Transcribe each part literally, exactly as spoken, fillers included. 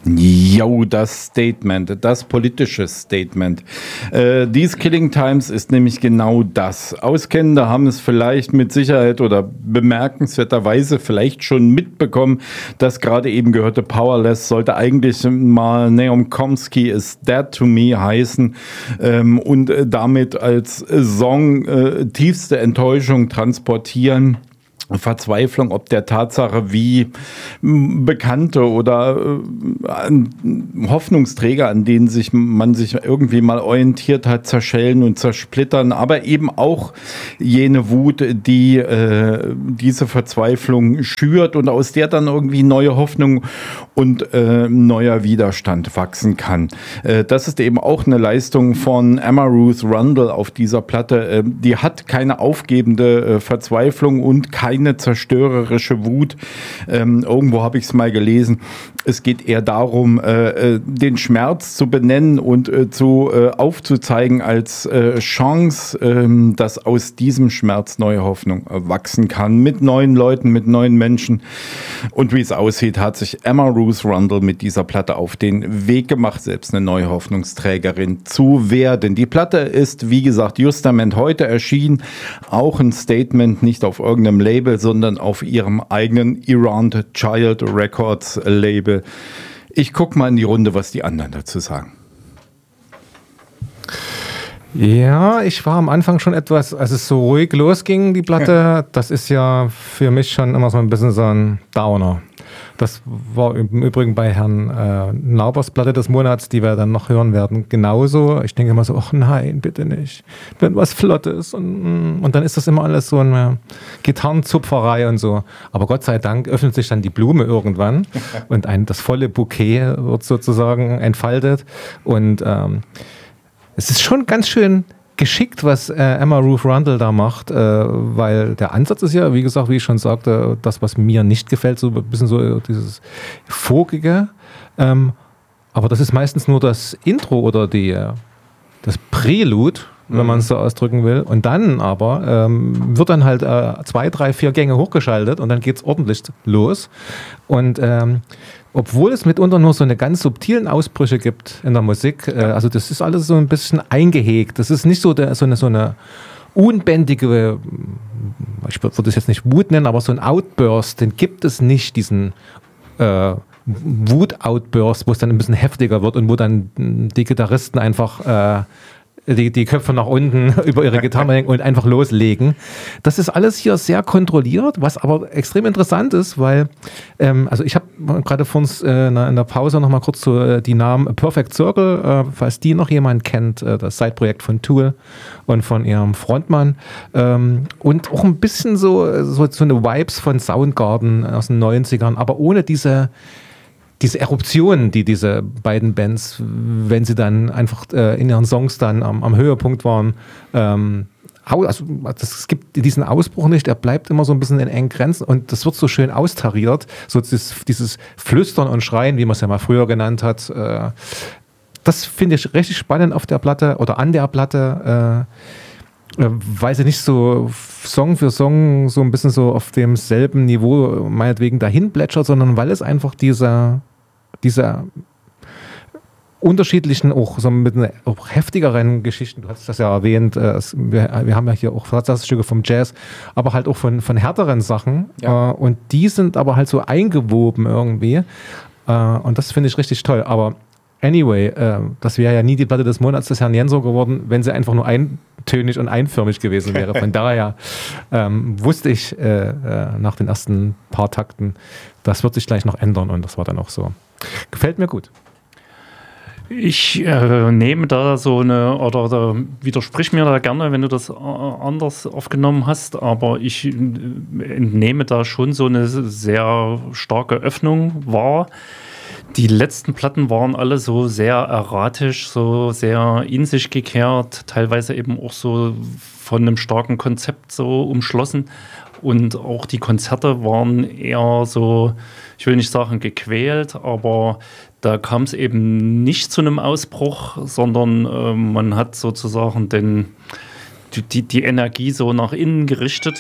Jo, das Statement, das politische Statement. Äh, These Killing Times ist nämlich genau das. Auskennende haben es vielleicht mit Sicherheit oder bemerkenswerterweise vielleicht schon mitbekommen. Das gerade eben gehörte Powerless sollte eigentlich mal Naum Chomsky is Dead to Me heißen ähm, und äh, damit als Song äh, tiefste Enttäuschung transportieren. Verzweiflung ob der Tatsache, wie Bekannte oder äh, Hoffnungsträger, an denen sich man sich irgendwie mal orientiert hat, zerschellen und zersplittern, aber eben auch jene Wut, die äh, diese Verzweiflung schürt und aus der dann irgendwie neue Hoffnung und äh, neuer Widerstand wachsen kann. Äh, das ist eben auch eine Leistung von Emma Ruth Rundle auf dieser Platte. Äh, die hat keine aufgebende äh, Verzweiflung und keine eine zerstörerische Wut. Ähm, irgendwo habe ich es mal gelesen. Es geht eher darum, äh, den Schmerz zu benennen und äh, zu äh, aufzuzeigen als äh, Chance, äh, dass aus diesem Schmerz neue Hoffnung äh, wachsen kann. Mit neuen Leuten, mit neuen Menschen. Und wie es aussieht, hat sich Emma Ruth Rundle mit dieser Platte auf den Weg gemacht, selbst eine neue Hoffnungsträgerin zu werden. Die Platte ist, wie gesagt, justament heute erschienen. Auch ein Statement, nicht auf irgendeinem Label, sondern auf ihrem eigenen Errant Child Records Label. Ich gucke mal in die Runde, was die anderen dazu sagen. Ja, ich war am Anfang schon etwas, als es so ruhig losging, die Platte, das ist ja für mich schon immer so ein bisschen so ein Downer. Das war im Übrigen bei Herrn äh, Naubers Platte des Monats, die wir dann noch hören werden, genauso. Ich denke immer so, ach nein, bitte nicht. Wenn was Flottes und, und dann ist das immer alles so eine Gitarrenzupferei und so. Aber Gott sei Dank öffnet sich dann die Blume irgendwann und ein, das volle Bouquet wird sozusagen entfaltet. Und ähm, es ist schon ganz schön geschickt, was äh, Emma Ruth Rundle da macht, äh, weil der Ansatz ist ja, wie gesagt, wie ich schon sagte, das, was mir nicht gefällt, so ein bisschen so dieses Vogige. Ähm, aber das ist meistens nur das Intro oder die, das Prälude, wenn mhm. man es so ausdrücken will. Und dann aber ähm, wird dann halt äh, zwei, drei, vier Gänge hochgeschaltet und dann geht es ordentlich los. Und ähm, obwohl es mitunter nur so eine ganz subtilen Ausbrüche gibt in der Musik, äh, also das ist alles so ein bisschen eingehegt. Das ist nicht so, der, so, eine, so eine unbändige, ich würde es jetzt nicht Wut nennen, aber so ein Outburst, den gibt es nicht, diesen äh, Wut-Outburst, wo es dann ein bisschen heftiger wird und wo dann die Gitarristen einfach äh, Die, die Köpfe nach unten über ihre Gitarre hängen und einfach loslegen. Das ist alles hier sehr kontrolliert, was aber extrem interessant ist, weil, ähm, also ich habe gerade vor uns äh, in der Pause noch mal kurz so äh, die Namen Perfect Circle, äh, falls die noch jemand kennt, äh, das Side-Projekt von Tool und von ihrem Frontmann ähm, und auch ein bisschen so, so, so eine Vibes von Soundgarden aus den neunzigern, aber ohne diese Diese Eruptionen, die diese beiden Bands, wenn sie dann einfach äh, in ihren Songs dann am, am Höhepunkt waren, ähm, also es gibt diesen Ausbruch nicht, er bleibt immer so ein bisschen in engen Grenzen und das wird so schön austariert, so dieses, dieses Flüstern und Schreien, wie man es ja mal früher genannt hat. Äh, das finde ich richtig spannend auf der Platte oder an der Platte, äh, weil sie nicht so Song für Song so ein bisschen so auf demselben Niveau meinetwegen dahin plätschert, sondern weil es einfach dieser, dieser unterschiedlichen, auch so mit auch heftigeren Geschichten, du hast das ja erwähnt, äh, es, wir, wir haben ja hier auch Versatzstücke vom Jazz, aber halt auch von, von härteren Sachen ja. äh, und die sind aber halt so eingewoben irgendwie äh, und das finde ich richtig toll, aber anyway, äh, das wäre ja nie die Platte des Monats des Herrn Jenso geworden, wenn sie einfach nur eintönig und einförmig gewesen wäre. Von daher ähm, wusste ich äh, äh, nach den ersten paar Takten, das wird sich gleich noch ändern und das war dann auch so. Gefällt mir gut. Ich äh, nehme da so eine, oder, oder widersprich mir da gerne, wenn du das anders aufgenommen hast, aber ich entnehme da schon so eine sehr starke Öffnung wahr. Die letzten Platten waren alle so sehr erratisch, so sehr in sich gekehrt, teilweise eben auch so von einem starken Konzept so umschlossen. Und auch die Konzerte waren eher so, ich will nicht sagen gequält, aber da kam es eben nicht zu einem Ausbruch, sondern äh, man hat sozusagen den, die, die Energie so nach innen gerichtet.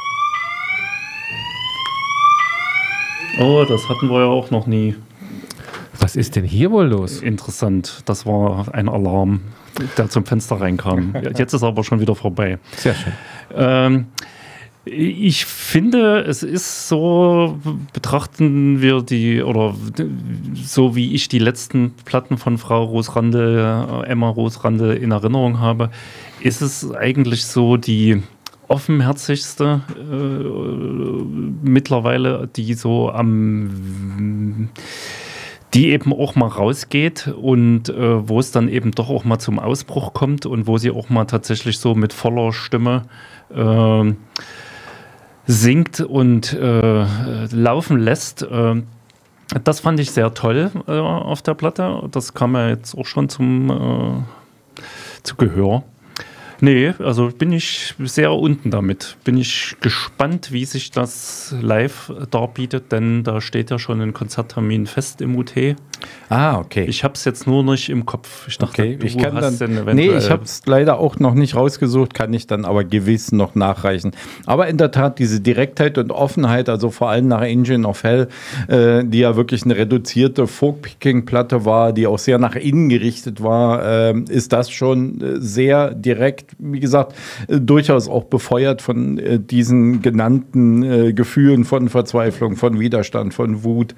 Oh, das hatten wir ja auch noch nie. Was ist denn hier wohl los? Interessant, das war ein Alarm, der zum Fenster reinkam. Jetzt ist aber schon wieder vorbei. Sehr schön. Ähm, Ich finde, es ist so, betrachten wir die, oder so wie ich die letzten Platten von Frau Rosrandl, Emma Rosrandl in Erinnerung habe, ist es eigentlich so die offenherzigste äh, mittlerweile, die so am, die eben auch mal rausgeht und äh, wo es dann eben doch auch mal zum Ausbruch kommt und wo sie auch mal tatsächlich so mit voller Stimme äh, singt und äh, laufen lässt. Äh, das fand ich sehr toll äh, auf der Platte. Das kam ja jetzt auch schon zum äh, zu Gehör. Nee, also bin ich sehr unten damit. Bin ich gespannt, wie sich das live darbietet, denn da steht ja schon ein Konzerttermin fest im U T. Ah, okay. Ich habe es jetzt nur nicht im Kopf. Ich dachte, okay, du ich kann hast dann, den eventuell... Nee, ich habe es leider auch noch nicht rausgesucht, kann ich dann aber gewiss noch nachreichen. Aber in der Tat, diese Direktheit und Offenheit, also vor allem nach Engine of Hell, äh, die ja wirklich eine reduzierte Folk-Picking-Platte war, die auch sehr nach innen gerichtet war, äh, ist das schon äh, sehr direkt, wie gesagt, äh, durchaus auch befeuert von äh, diesen genannten äh, Gefühlen von Verzweiflung, von Widerstand, von Wut,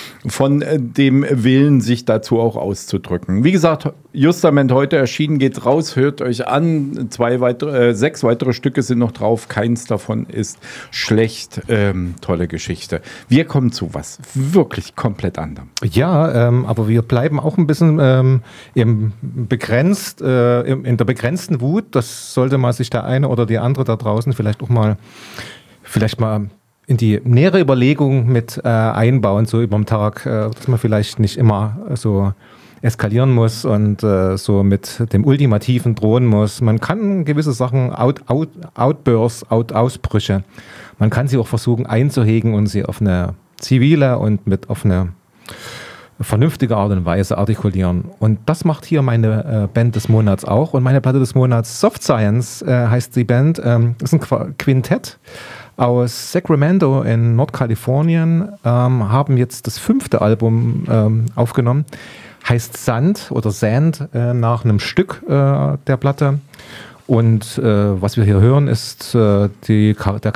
von äh, dem Willen, sich dazu auch auszudrücken. Wie gesagt, Justament heute erschienen, geht raus, hört euch an. Zwei weitere, äh, sechs weitere Stücke sind noch drauf. Keins davon ist schlecht. Ähm, tolle Geschichte. Wir kommen zu was wirklich komplett anderem. Ja, ähm, aber wir bleiben auch ein bisschen ähm, im begrenzt, äh, im, in der begrenzten Wut. Das sollte mal sich der eine oder die andere da draußen vielleicht auch mal, vielleicht mal in die nähere Überlegung mit äh, einbauen, so über den Tag, äh, dass man vielleicht nicht immer so eskalieren muss und äh, so mit dem Ultimativen drohen muss. Man kann gewisse Sachen, out, out, Outbursts, out, Ausbrüche, man kann sie auch versuchen einzuhegen und sie auf eine zivile und mit auf eine vernünftige Art und Weise artikulieren. Und das macht hier meine äh, Band des Monats auch. Und meine Platte des Monats, Soft Science, äh, heißt die Band. Ähm, ist ein Qu- Quintett aus Sacramento in Nordkalifornien, ähm, haben jetzt das fünfte Album ähm, aufgenommen. Heißt Sand oder Sand äh, nach einem Stück äh, der Platte. Und äh, was wir hier hören, ist äh, die, der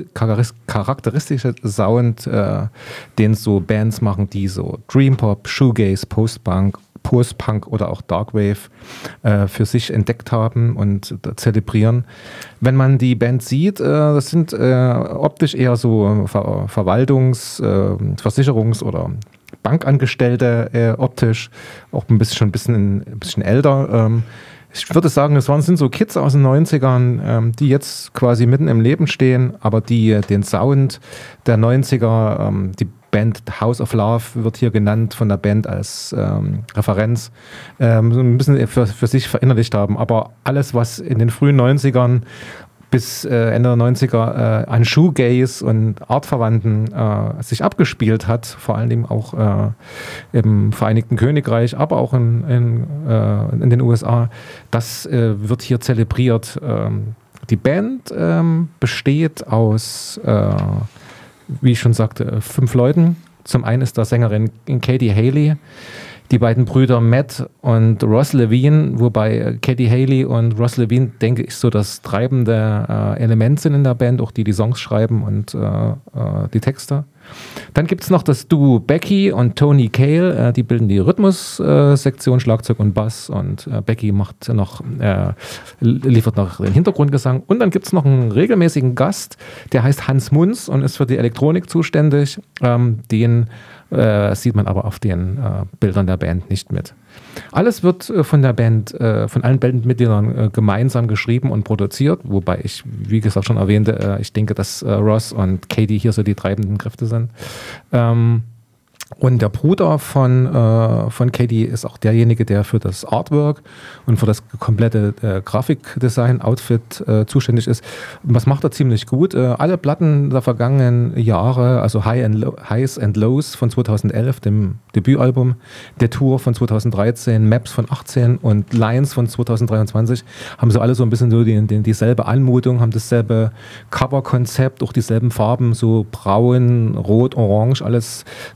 charakteristische Sound, äh, den so Bands machen, die so Dreampop, Shoegaze, Postpunk, Post-Punk oder auch Darkwave äh, für sich entdeckt haben und äh, zelebrieren. Wenn man die Band sieht, äh, das sind äh, optisch eher so Ver- Verwaltungs-, äh, Versicherungs- oder Bankangestellte äh, optisch, auch ein bisschen, schon ein bisschen, ein bisschen älter. Ähm, ich würde sagen, es waren, sind so Kids aus den neunzigern, ähm, die jetzt quasi mitten im Leben stehen, aber die äh, den Sound der neunziger, ähm, die Band House of Love wird hier genannt von der Band als ähm, Referenz, ähm, so ein bisschen für, für sich verinnerlicht haben. Aber alles, was in den frühen neunzigern bis äh, Ende der neunziger äh, an Shoegaze und Artverwandten äh, sich abgespielt hat, vor allen Dingen auch äh, im Vereinigten Königreich, aber auch in, in, äh, in den U S A, das äh, wird hier zelebriert. Ähm, die Band ähm, besteht aus, äh, wie ich schon sagte, fünf Leuten. Zum einen ist da Sängerin Katie Haley, die beiden Brüder Matt und Ross Levine, wobei Katie Haley und Ross Levine, denke ich, so das treibende äh, Element sind in der Band, auch die die Songs schreiben und äh, äh, die Texte. Dann gibt es noch das Duo Becky und Tony Cale, äh, die bilden die Rhythmussektion, äh, Schlagzeug und Bass, und äh, Becky macht noch, äh, liefert noch den Hintergrundgesang. Und dann gibt es noch einen regelmäßigen Gast, der heißt Hans Munz und ist für die Elektronik zuständig. Ähm, den äh, sieht man aber auf den äh, Bildern der Band nicht mit. Alles wird äh, von der Band, äh, von allen Bandmitgliedern äh, gemeinsam geschrieben und produziert, wobei ich, wie gesagt, schon erwähnte, äh, ich denke, dass äh, Ross und Katie hier so die treibenden Kräfte sind. Ähm, und der Bruder von, äh, von Katie ist auch derjenige, der für das Artwork und für das komplette äh, Grafikdesign, Outfit äh, zuständig ist. Und was macht er ziemlich gut? Äh, alle Platten der vergangenen Jahre, also High and Low, Highs and Lows von zweitausendelf, dem Debütalbum, der Tour von zweitausenddreizehn, Maps von achtzehn und Lines von zweitausenddreiundzwanzig, haben so alle so ein bisschen so die, die, dieselbe Anmutung, haben dasselbe Coverkonzept, auch dieselben Farben, so braun, rot, orange, alles gra- sehr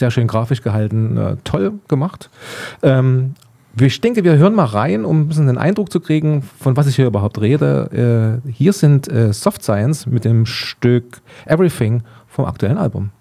sehr schön grafisch gehalten, äh, toll gemacht. Ähm, ich denke, wir hören mal rein, um ein bisschen den Eindruck zu kriegen, von was ich hier überhaupt rede. Äh, hier sind äh, Soft Science mit dem Stück Everything vom aktuellen Album.